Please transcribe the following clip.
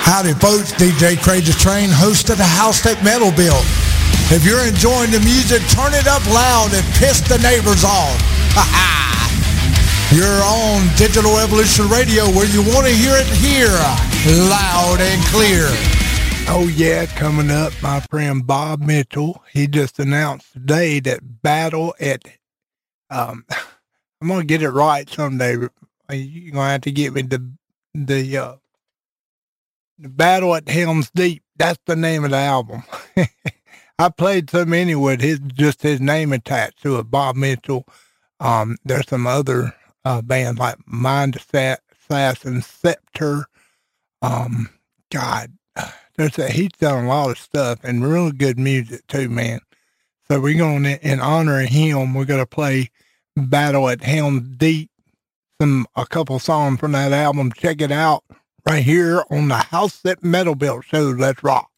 Howdy, folks. DJ Crazy Train, host of the House That Metal Built. If you're enjoying the music, turn it up loud and piss the neighbors off. You're on Digital Evolution Radio, where you want to hear it here, loud and clear. Oh, yeah, coming up, my friend Bob Mitchell. He just announced today that Battle at, I'm going to get it right someday. You're going to have to get me the Battle at Helm's Deep. That's the name of the album. I played so many with just his name attached to it, Bob Mitchell. There's some other bands like Mind Assassin, Scepter. God, he's done a lot of stuff and really good music too, man. So we're going to, in honor of him, we're going to play Battle at Helm's Deep, a couple songs from that album. Check it out right here on the House That Metal Built show. Let's rock.